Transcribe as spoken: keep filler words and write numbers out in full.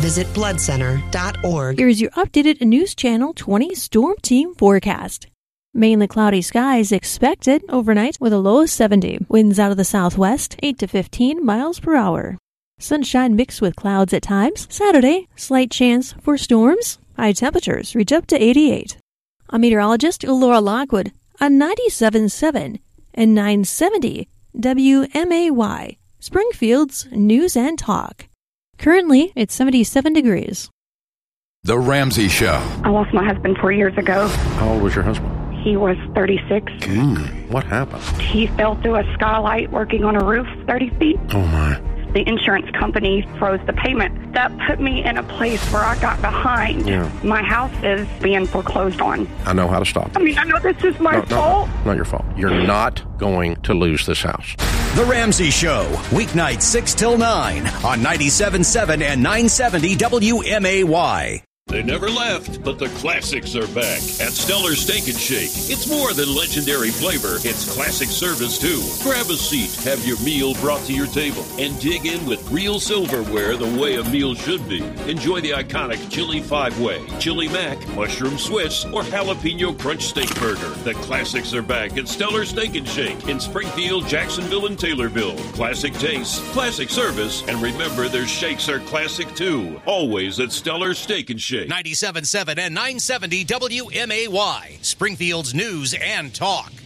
Visit blood center dot org. Here's your updated News Channel twenty Storm Team forecast. Mainly cloudy skies expected overnight with a low of seventy. Winds out of the southwest, eight to fifteen miles per hour. Sunshine mixed with clouds at times. Saturday, slight chance for storms. High temperatures reach up to eighty-eight. I'm meteorologist Laura Lockwood on ninety-seven point seven and nine seventy W M A Y, Springfield's News and Talk. Currently, it's seventy-seven degrees. The Ramsey Show. I lost my husband four years ago. How old was your husband? He was thirty-six. Mm, what happened? He fell through a skylight working on a roof thirty feet. Oh, my. The insurance company froze the payment. That put me in a place where I got behind. Yeah. My house is being foreclosed on. I know how to stop it. I mean, I know this is my no, fault. No, not your fault. You're not going to lose this house. The Ramsey Show, weeknights six till nine on ninety-seven point seven and nine seventy W M A Y. They never left, but the classics are back at Stellar Steak and Shake. It's more than legendary flavor, it's classic service too. Grab a seat, have your meal brought to your table, and dig in with real silverware the way a meal should be. Enjoy the iconic Chili Five-Way, Chili Mac, Mushroom Swiss, or Jalapeno Crunch Steak Burger. The classics are back at Stellar Steak and Shake in Springfield, Jacksonville, and Taylorville. Classic taste, classic service, and remember their shakes are classic too. Always at Stellar Steak and Shake. ninety-seven point seven and nine seventy W M A Y, Springfield's News and Talk.